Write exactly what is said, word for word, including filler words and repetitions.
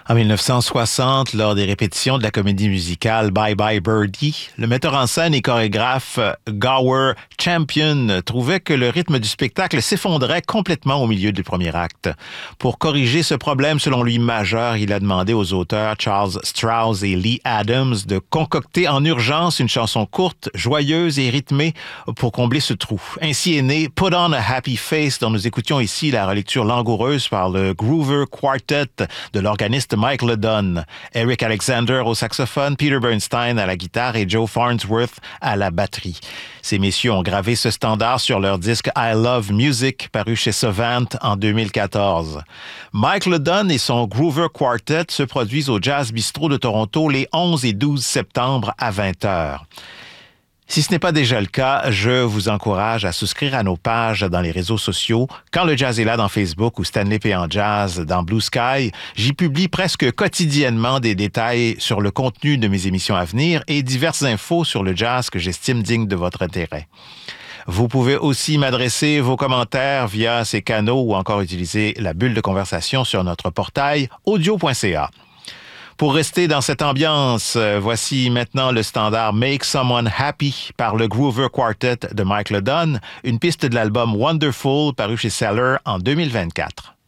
En mille neuf cent soixante, lors des répétitions de la comédie musicale Bye Bye Birdie, le metteur en scène et chorégraphe Gower Champion trouvait que le rythme du spectacle s'effondrait complètement au milieu du premier acte. Pour corriger ce problème, selon lui majeur, il a demandé aux auteurs Charles Strouse et Lee Adams de concocter en urgence une chanson courte, joyeuse et rythmée pour combler ce trou. Ainsi est né Put on a Happy Face, dont nous écoutions ici la relecture langoureuse par le Groover Quartet de l'organiste Mike Ledon, Eric Alexander au saxophone, Peter Bernstein à la guitare et Joe Farnsworth à la batterie. Ces messieurs ont gravé ce standard sur leur disque I Love Music, paru chez Savant en deux mille quatorze. Mike Ledon et son Groover Quartet se produisent au Jazz Bistro de Toronto les onze et douze septembre à vingt heures. Si ce n'est pas déjà le cas, je vous encourage à souscrire à nos pages dans les réseaux sociaux. Quand le jazz est là dans Facebook ou Stanley P. en jazz dans Blue Sky, j'y publie presque quotidiennement des détails sur le contenu de mes émissions à venir et diverses infos sur le jazz que j'estime digne de votre intérêt. Vous pouvez aussi m'adresser vos commentaires via ces canaux ou encore utiliser la bulle de conversation sur notre portail audio point c a. Pour rester dans cette ambiance, voici maintenant le standard Make Someone Happy par le Groover Quartet de Mike Ledon, une piste de l'album Wonderful paru chez Cellar en deux mille vingt-quatre.